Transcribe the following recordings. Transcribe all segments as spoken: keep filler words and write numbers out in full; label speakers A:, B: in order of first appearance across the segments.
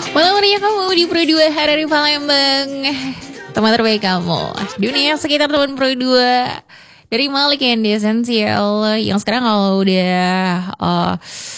A: Malam meriah kamu di Pro dua Hari di Palembang. Teman terbaik kamu dunia sekitar teman Pro dua. Dari Malik yang di Esensial. Yang sekarang kalau udah uh,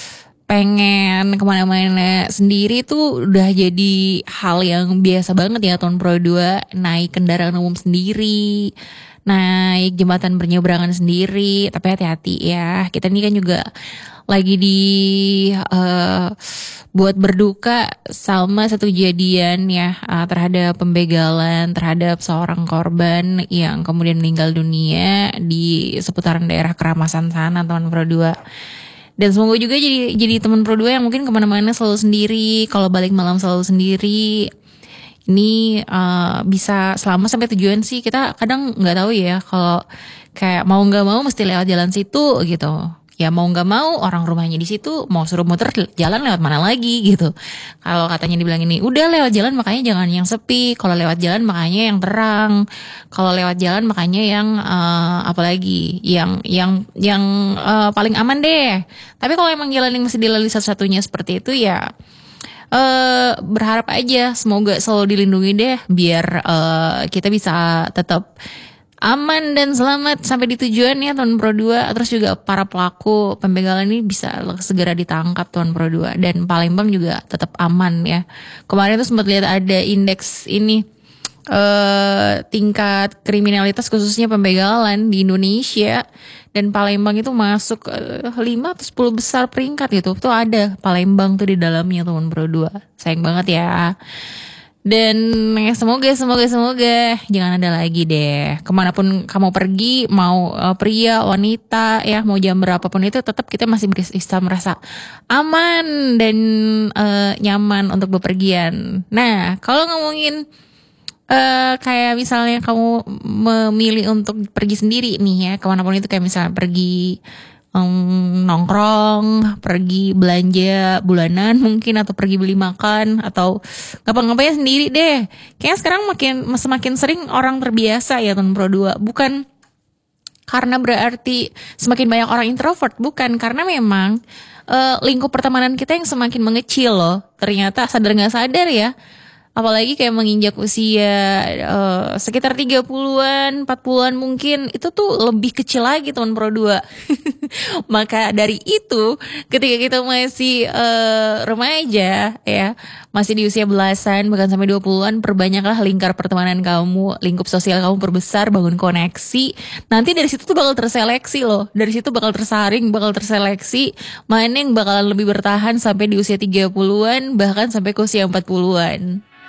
A: pengen kemana-mana sendiri tuh udah jadi hal yang biasa banget ya tahun Pro dua. Naik kendaraan umum sendiri, naik jembatan penyeberangan sendiri. Tapi hati-hati ya, kita ini kan juga lagi di uh, buat berduka sama satu kejadian ya, uh, terhadap pembegalan terhadap seorang korban yang kemudian meninggal dunia di seputaran daerah Keramasan sana teman Pro dua. Dan semoga juga jadi jadi teman Pro dua yang mungkin kemana-mana selalu sendiri, kalau balik malam selalu sendiri. Ini uh, bisa selamat sampai tujuan sih. Kita kadang nggak tahu ya, kalau kayak mau nggak mau mesti lewat jalan situ gitu. Ya mau nggak mau orang rumahnya di situ, mau suruh muter jalan lewat mana lagi gitu. Kalau katanya dibilang ini, udah lewat jalan makanya jangan yang sepi. Kalau lewat jalan makanya yang terang. Kalau lewat jalan makanya yang uh, apalagi yang yang yang uh, paling aman deh. Tapi kalau emang jalan yang masih dilalui satu-satunya seperti itu ya, uh, berharap aja semoga selalu dilindungi deh, biar uh, kita bisa tetap aman dan selamat sampai di tujuan ya Tuan Pro dua. Terus juga para pelaku pembegalan ini bisa segera ditangkap Tuan Pro dua. Dan Palembang juga tetap aman ya. Kemarin tuh sempat lihat ada indeks ini, uh, tingkat kriminalitas khususnya pembegalan di Indonesia. Dan Palembang itu masuk uh, lima atau sepuluh besar peringkat gitu. Tuh ada Palembang tuh di dalamnya Tuan Pro dua. Sayang banget ya. Dan ya semoga semoga semoga jangan ada lagi deh. Kemanapun kamu pergi, mau uh, pria, wanita ya, mau jam berapapun itu, tetap kita masih bisa merasa aman dan uh, nyaman untuk bepergian. Nah kalau ngomongin uh, kayak misalnya kamu memilih untuk pergi sendiri nih ya, kemanapun itu, kayak misalnya pergi Um, nongkrong, pergi belanja bulanan mungkin, atau pergi beli makan, atau ngapa-ngapain sendiri deh. Kayaknya sekarang makin semakin sering orang terbiasa ya Tuan Pro dua. Bukan karena berarti semakin banyak orang introvert, bukan, karena memang uh, lingkup pertemanan kita yang semakin mengecil loh. Ternyata sadar gak sadar ya, apalagi kayak menginjak usia uh, sekitar tiga puluhan, empat puluhan mungkin, itu tuh lebih kecil lagi Tuan Pro dua. Maka dari itu, ketika kita masih uh, remaja ya, masih di usia belasan bahkan sampai dua puluhan, perbanyaklah lingkar pertemanan kamu, lingkup sosial kamu perbesar, bangun koneksi. Nanti dari situ tuh bakal terseleksi loh. Dari situ bakal tersaring, bakal terseleksi mana yang bakalan lebih bertahan sampai di usia tiga puluhan bahkan sampai ke usia empat puluhan.